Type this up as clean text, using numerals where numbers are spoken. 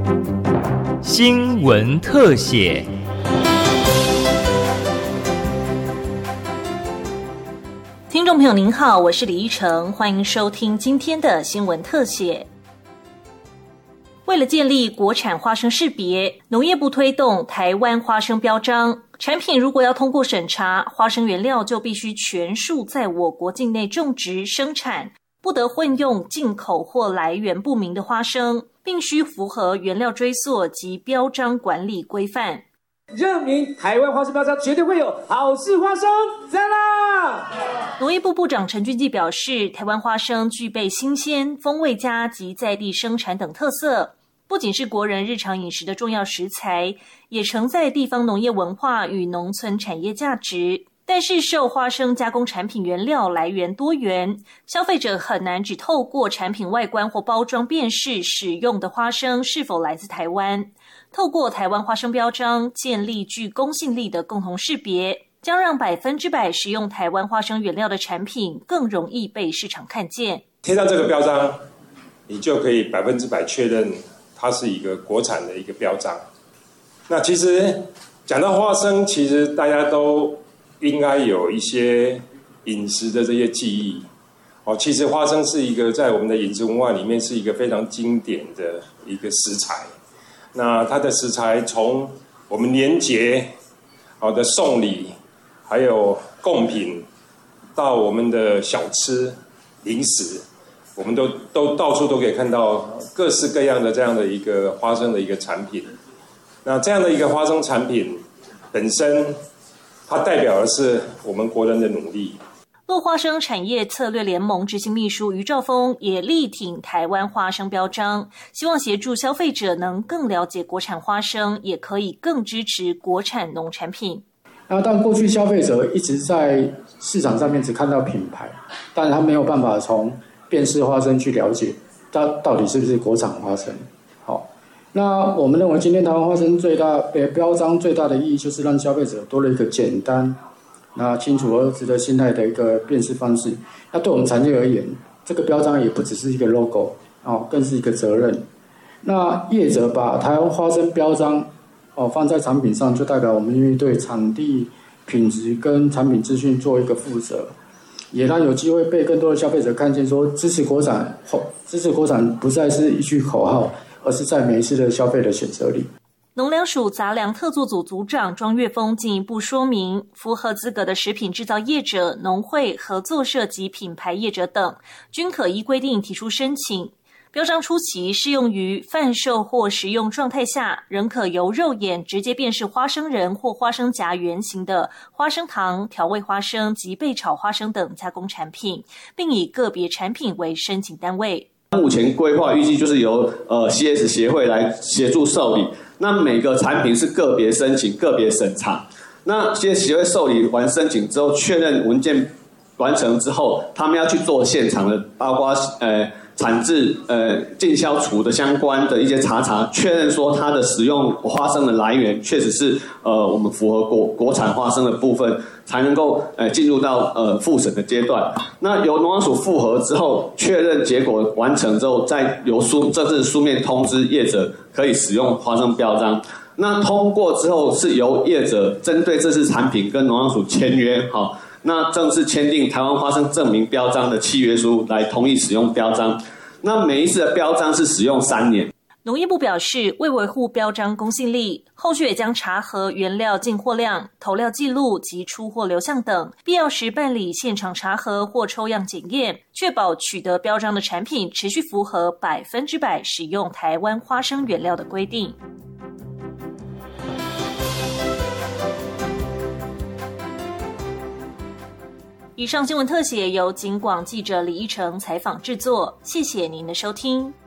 新闻特写。 听众朋友您好，我是李依晨，欢迎收听今天的新闻特写。为了建立国产花生识别，农业部推动台湾花生标章，产品如果要通过审查，花生原料就必须全数在我国境内种植生产，不得混用进口或来源不明的花生，并须符合原料追溯及标章管理规范。 认明台湾花生标章绝对会有好事花生，赞啦！ 农业部部长陈俊基表示，台湾花生具备新鲜、风味佳及在地生产等特色，不仅是国人日常饮食的重要食材，也承载地方农业文化与农村产业价值。但是受花生加工产品原料来源多元，消费者很难只透过产品外观或包装辨识使用的花生是否来自台湾。透过台湾花生标章建立具公信力的共同识别，将让100%使用台湾花生原料的产品更容易被市场看见。 贴上这个标章，你就可以100%确认它是一个国产的一个标章。那其实讲到花生，其实大家都应该有一些饮食的这些记忆。其实花生是一个在我们的饮食文化里面是一个非常经典的一个食材。那它的食材从我们年节的送礼，还有贡品，到我们的小吃、零食，我们都到处都可以看到各式各样的这样的一个花生的一个产品。那这样的一个花生产品本身，它代表的是我们国人的努力。 落花生产业策略联盟执行秘书于兆峰也力挺台湾花生标章，希望协助消费者能更了解国产花生，也可以更支持国产农产品。 那但过去消费者一直在市场上面只看到品牌，但他没有办法从辨识花生去了解到底是不是国产花生。好，那我们认为今天台湾花生标章最大的意义就是让消费者多了一个简单、那清楚而值得信赖的一个辨识方式。那对我们产业而言，这个标章也不只是一个 logo， 更是一个责任。那业者把台湾花生标章放在产品上，就代表我们愿意对产地品质跟产品资讯做一个负责，也让有机会被更多的消费者看见说支持国产不再是一句口号，而是在每一次的消费的选择里。 农粮署杂粮特作组组长庄月峰进一步说明，符合资格的食品制造业者、农会、合作社及品牌业者等，均可依规定提出申请。标章初期适用于贩售或食用状态下，仍可由肉眼直接辨识花生仁或花生夹原型的花生糖、调味花生及焙炒花生等加工产品，并以个别产品为申请单位。 目前规划预计就是由CS 协会来协助受理，那每个产品是个别申请、个别审查。那CS 协会受理完申请之后，确认文件完成之后，他们要去做现场的，包括产制进销除的相关的一些查，确认说它的使用花生的来源确实是我们符合国产花生的部分，才能够进入到复审的阶段。那由农粮署复核之后，确认结果完成之后，再由这次书面通知业者可以使用花生标章。那通过之后，是由业者针对这次产品跟农粮署签约，那正式签订台湾花生证明标章的契约书，来同意使用标章。那每一次的标章是使用3年。 农业部表示，为维护标章公信力，后续也将查核原料进货量、投料记录及出货流向等，必要时办理现场查核或抽样检验，确保取得标章的产品持续符合100%使用台湾花生原料的规定。以上新闻特写由警广记者李依晨采访制作，谢谢您的收听。